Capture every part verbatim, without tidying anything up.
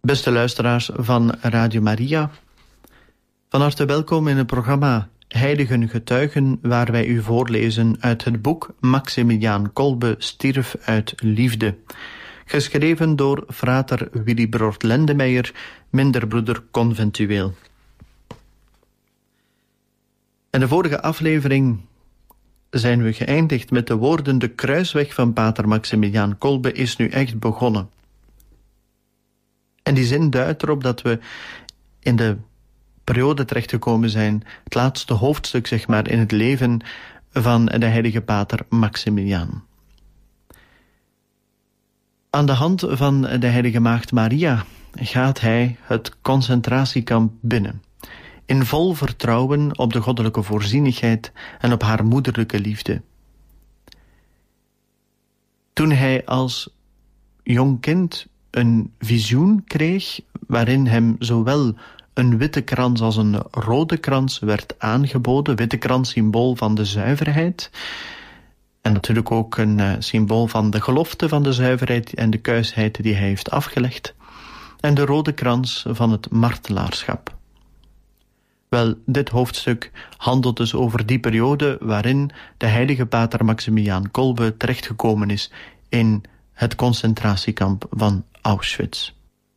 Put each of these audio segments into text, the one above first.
Beste luisteraars van Radio Maria, van harte welkom in het programma Heiligen Getuigen, waar wij u voorlezen uit het boek Maximiliaan Kolbe stierf uit liefde, geschreven door frater Willibrord Lendemeijer, minderbroeder conventueel. In de vorige aflevering zijn we geëindigd met de woorden: de kruisweg van pater Maximiliaan Kolbe is nu echt begonnen. En die zin duidt erop dat we in de periode terechtgekomen zijn, het laatste hoofdstuk, zeg maar, in het leven van de heilige pater Maximiliaan. Aan de hand van de heilige maagd Maria gaat hij het concentratiekamp binnen, in vol vertrouwen op de goddelijke voorzienigheid en op haar moederlijke liefde. Toen hij als jong kind een visioen kreeg, waarin hem zowel een witte krans als een rode krans werd aangeboden, witte krans symbool van de zuiverheid, en natuurlijk ook een uh, symbool van de gelofte van de zuiverheid en de kuisheid die hij heeft afgelegd, en de rode krans van het martelaarschap. Wel, dit hoofdstuk handelt dus over die periode waarin de heilige pater Maximiliaan Kolbe terechtgekomen is in het concentratiekamp van Auschwitz.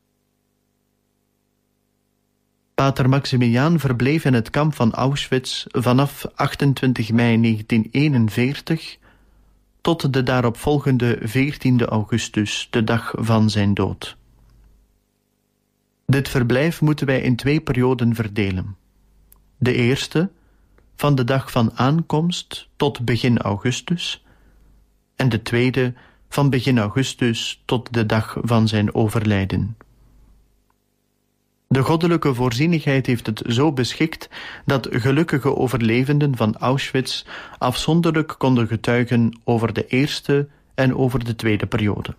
Pater Maximiliaan verbleef in het kamp van Auschwitz vanaf achtentwintig mei negentien eenenveertig tot de daaropvolgende veertiende augustus, de dag van zijn dood. Dit verblijf moeten wij in twee perioden verdelen. De eerste, van de dag van aankomst tot begin augustus, en de tweede, van begin augustus tot de dag van zijn overlijden. De goddelijke voorzienigheid heeft het zo beschikt dat gelukkige overlevenden van Auschwitz afzonderlijk konden getuigen over de eerste en over de tweede periode.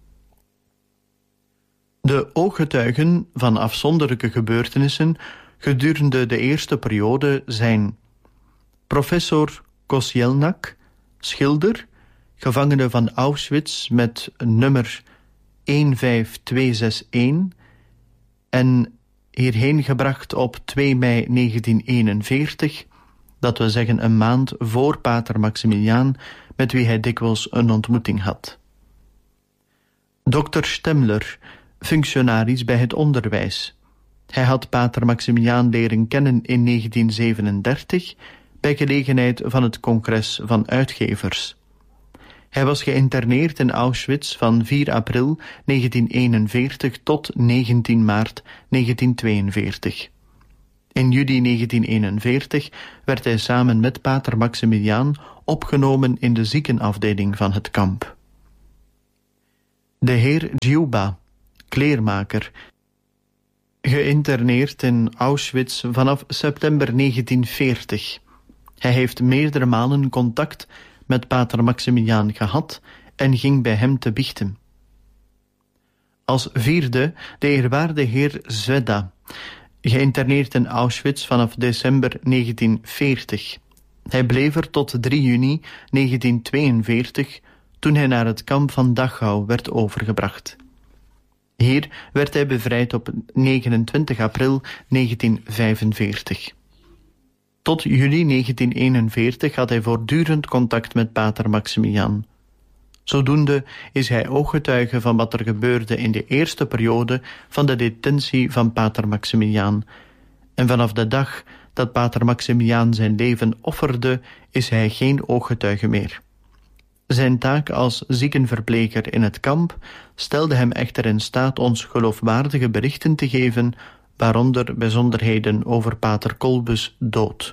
De ooggetuigen van afzonderlijke gebeurtenissen gedurende de eerste periode zijn professor Kosielnak, schilder, gevangene van Auschwitz met nummer een vijf twee zes een en hierheen gebracht op twee mei negentien eenenveertig, dat wil zeggen een maand voor pater Maximiliaan, met wie hij dikwijls een ontmoeting had. dokter Stemler, functionaris bij het onderwijs. Hij had pater Maximiliaan leren kennen in negentien zevenendertig bij gelegenheid van het congres van uitgevers. Hij was geïnterneerd in Auschwitz van vier april negentien eenenveertig tot negentien maart negentien tweeënveertig. In juli negentien eenenveertig werd hij samen met pater Maximiliaan opgenomen in de ziekenafdeling van het kamp. De heer Djuba, kleermaker, geïnterneerd in Auschwitz vanaf september negentien veertig. Hij heeft meerdere malen contact met pater Maximiliaan gehad en ging bij hem te biechten. Als vierde de eerwaarde heer Zweda, geïnterneerd in Auschwitz vanaf december negentien veertig. Hij bleef er tot drie juni negentien tweeënveertig, toen hij naar het kamp van Dachau werd overgebracht. Hier werd hij bevrijd op negenentwintig april negentien vijfenveertig. Tot juli negentien eenenveertig had hij voortdurend contact met pater Maximiliaan. Zodoende is hij ooggetuige van wat er gebeurde in de eerste periode van de detentie van pater Maximiliaan. En vanaf de dag dat pater Maximiliaan zijn leven offerde, is hij geen ooggetuige meer. Zijn taak als ziekenverpleger in het kamp stelde hem echter in staat ons geloofwaardige berichten te geven, waaronder bijzonderheden over pater Kolbes dood.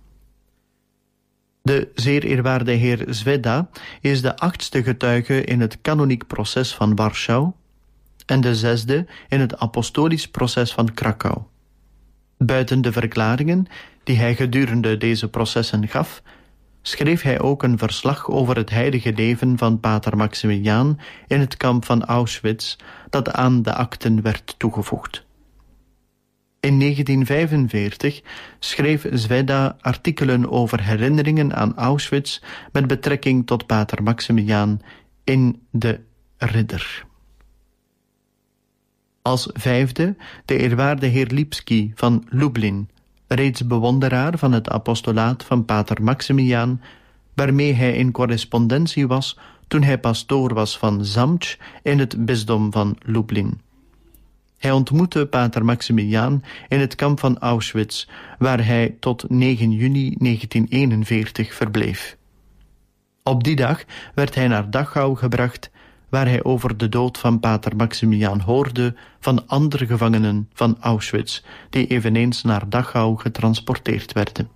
De zeer eerwaarde heer Zweda is de achtste getuige in het kanoniek proces van Warschau en de zesde in het apostolisch proces van Krakau. Buiten de verklaringen die hij gedurende deze processen gaf, schreef hij ook een verslag over het heilige leven van pater Maximiliaan in het kamp van Auschwitz, dat aan de akten werd toegevoegd. In negentien vijfenveertig schreef Zweda artikelen over herinneringen aan Auschwitz met betrekking tot pater Maximiliaan in de Ridder. Als vijfde de eerwaarde heer Lipski van Lublin, reeds bewonderaar van het apostolaat van pater Maximiaan, waarmee hij in correspondentie was toen hij pastoor was van Zamtsch in het bisdom van Lublin. Hij ontmoette pater Maximiaan in het kamp van Auschwitz, waar hij tot negen juni negentien eenenveertig verbleef. Op die dag werd hij naar Dachau gebracht, waar hij over de dood van pater Maximiaan hoorde van andere gevangenen van Auschwitz, die eveneens naar Dachau getransporteerd werden.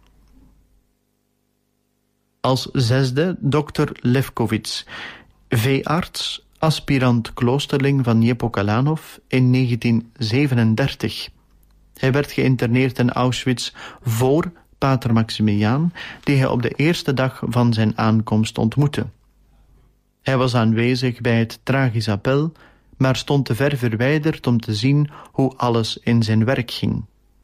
Als zesde dokter Lefkowitz, veearts, aspirant kloosterling van Niepokalanov in negentien zevenendertig. Hij werd geïnterneerd in Auschwitz voor pater Maximiaan, die hij op de eerste dag van zijn aankomst ontmoette. Hij was aanwezig bij het tragisch appel, maar stond te ver verwijderd om te zien hoe alles in zijn werk ging.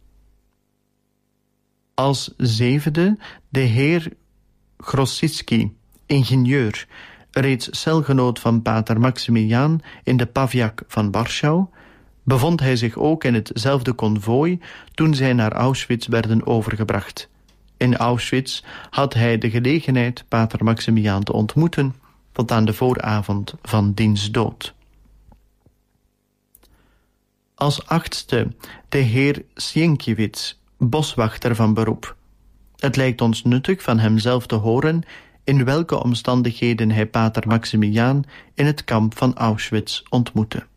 Als zevende de heer Grossitsky, ingenieur, reeds celgenoot van pater Maximiaan in de Pawiak van Warschau, bevond hij zich ook in hetzelfde konvooi toen zij naar Auschwitz werden overgebracht. In Auschwitz had hij de gelegenheid pater Maximiaan te ontmoeten tot aan de vooravond van diens dood. Als achtste de heer Sienkiewicz, boswachter van beroep. Het lijkt ons nuttig van hemzelf te horen in welke omstandigheden hij pater Maximiaan in het kamp van Auschwitz ontmoette.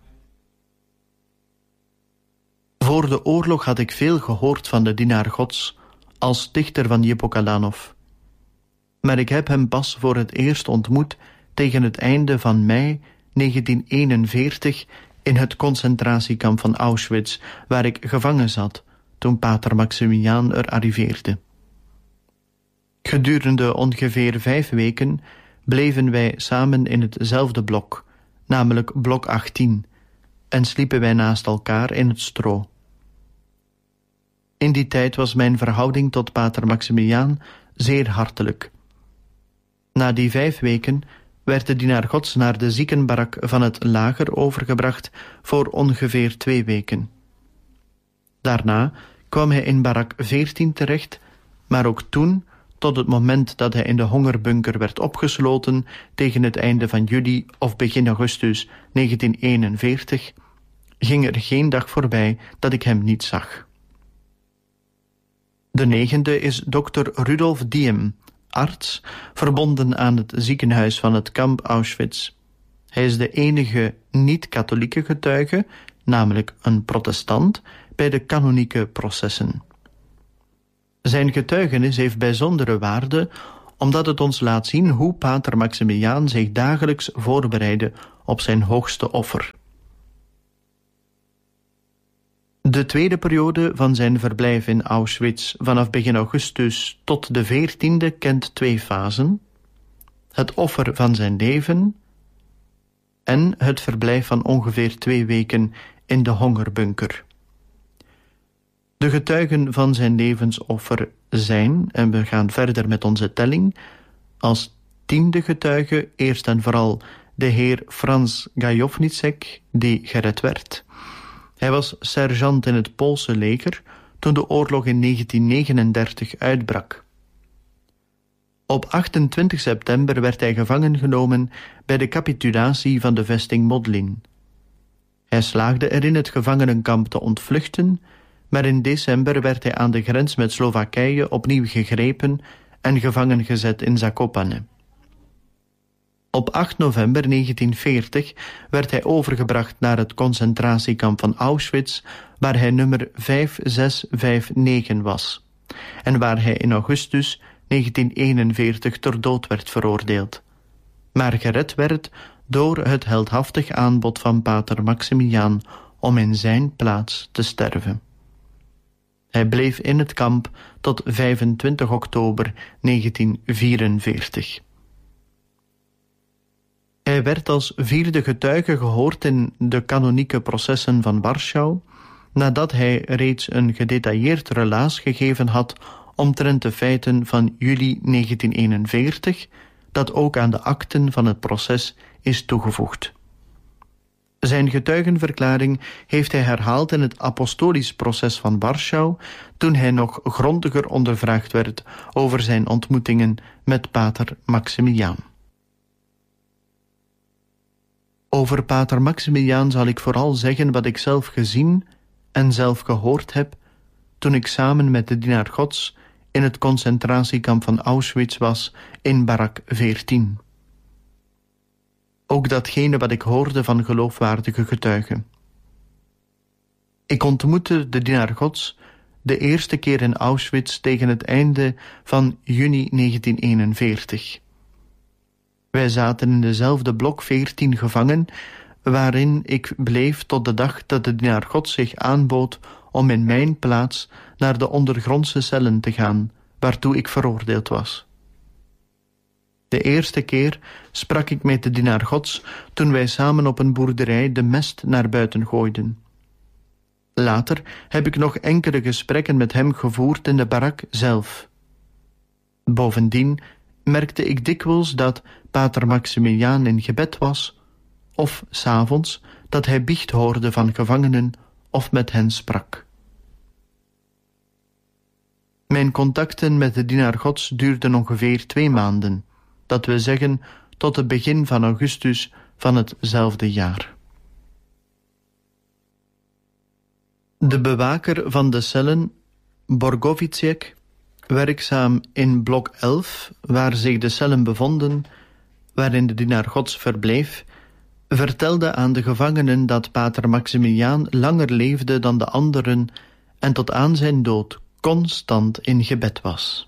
Voor de oorlog had ik veel gehoord van de dienaar Gods als dichter van Niepokalanov. Maar ik heb hem pas voor het eerst ontmoet tegen het einde van mei negentien eenenveertig in het concentratiekamp van Auschwitz, waar ik gevangen zat toen pater Maximiaan er arriveerde. Gedurende ongeveer vijf weken bleven wij samen in hetzelfde blok, namelijk blok achttien, en sliepen wij naast elkaar in het stro. In die tijd was mijn verhouding tot pater Maximiaan zeer hartelijk. Na die vijf weken werd de dienaar Gods naar de ziekenbarak van het lager overgebracht voor ongeveer twee weken. Daarna kwam hij in barak veertien terecht, maar ook toen, tot het moment dat hij in de hongerbunker werd opgesloten tegen het einde van juli of begin augustus negentien eenenveertig, ging er geen dag voorbij dat ik hem niet zag. De negende is dokter Rudolf Diem, arts, verbonden aan het ziekenhuis van het kamp Auschwitz. Hij is de enige niet-katholieke getuige, namelijk een protestant, bij de kanonieke processen. Zijn getuigenis heeft bijzondere waarde, omdat het ons laat zien hoe pater Maximiaan zich dagelijks voorbereidde op zijn hoogste offer. De tweede periode van zijn verblijf in Auschwitz vanaf begin augustus tot de veertiende kent twee fasen: het offer van zijn leven en het verblijf van ongeveer twee weken in de hongerbunker. De getuigen van zijn levensoffer zijn, en we gaan verder met onze telling, als tiende getuige eerst en vooral de heer Frans Gajownicek, die gered werd. Hij was sergeant in het Poolse leger toen de oorlog in negentien negenendertig uitbrak. Op achtentwintig september werd hij gevangen genomen bij de capitulatie van de vesting Modlin. Hij slaagde erin het gevangenenkamp te ontvluchten, maar in december werd hij aan de grens met Slowakije opnieuw gegrepen en gevangen gezet in Zakopane. Op acht november negentien veertig werd hij overgebracht naar het concentratiekamp van Auschwitz, waar hij nummer vijf zes vijf negen was, en waar hij in augustus negentien eenenveertig ter dood werd veroordeeld, maar gered werd door het heldhaftig aanbod van pater Maximiaan om in zijn plaats te sterven. Hij bleef in het kamp tot vijfentwintig oktober negentien vierenveertig. Hij werd als vierde getuige gehoord in de kanonieke processen van Warschau, nadat hij reeds een gedetailleerd relaas gegeven had omtrent de feiten van juli negentien eenenveertig, dat ook aan de akten van het proces is toegevoegd. Zijn getuigenverklaring heeft hij herhaald in het apostolisch proces van Warschau, toen hij nog grondiger ondervraagd werd over zijn ontmoetingen met pater Maximiliaan. Over pater Maximiliaan zal ik vooral zeggen wat ik zelf gezien en zelf gehoord heb toen ik samen met de dienaar Gods in het concentratiekamp van Auschwitz was in barak veertien. Ook datgene wat ik hoorde van geloofwaardige getuigen. Ik ontmoette de dienaar Gods de eerste keer in Auschwitz tegen het einde van juni negentien eenenveertig. Wij zaten in dezelfde blok veertien gevangen, waarin ik bleef tot de dag dat de dienaar Gods zich aanbood om in mijn plaats naar de ondergrondse cellen te gaan, waartoe ik veroordeeld was. De eerste keer sprak ik met de dienaar Gods toen wij samen op een boerderij de mest naar buiten gooiden. Later heb ik nog enkele gesprekken met hem gevoerd in de barak zelf. Bovendien merkte ik dikwijls dat pater Maximiliaan in gebed was, of 's avonds dat hij biecht hoorde van gevangenen of met hen sprak. Mijn contacten met de dienaar Gods duurden ongeveer twee maanden, dat we zeggen tot het begin van augustus van hetzelfde jaar. De bewaker van de cellen, Borgovicek, werkzaam in blok elf, waar zich de cellen bevonden, waarin de dienaar Gods verbleef, vertelde aan de gevangenen dat pater Maximiliaan langer leefde dan de anderen en tot aan zijn dood constant in gebed was.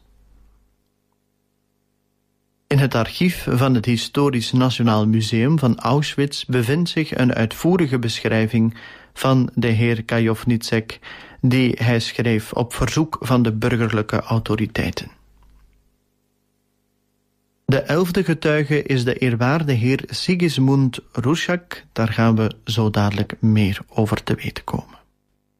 In het archief van het Historisch Nationaal Museum van Auschwitz bevindt zich een uitvoerige beschrijving van de heer Kajovnicek, die hij schreef op verzoek van de burgerlijke autoriteiten. De elfde getuige is de eerwaarde heer Sigismund Ruszak. Daar gaan we zo dadelijk meer over te weten komen.